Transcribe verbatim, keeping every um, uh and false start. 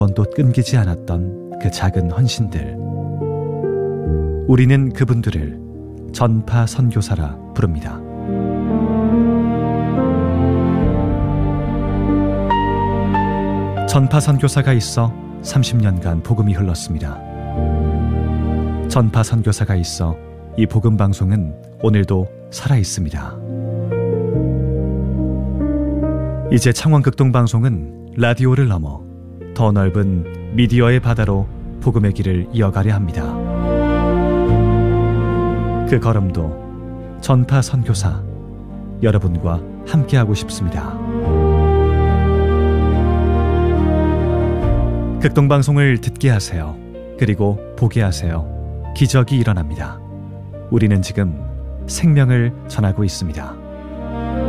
번도 끊기지 않았던 그 작은 헌신들. 우리는 그분들을 전파 선교사라 부릅니다. 전파 선교사가 있어 삼십 년간 복음이 흘렀습니다. 전파 선교사가 있어 이 복음 방송은 오늘도 살아 있습니다. 이제 창원극동 방송은 라디오를 넘어 더 넓은 미디어의 바다로 복음의 길을 이어가려 합니다. 그 걸음도 전파 선교사 여러분과 함께하고 싶습니다. 극동방송을 듣게 하세요. 그리고 보게 하세요. 기적이 일어납니다. 우리는 지금 생명을 전하고 있습니다.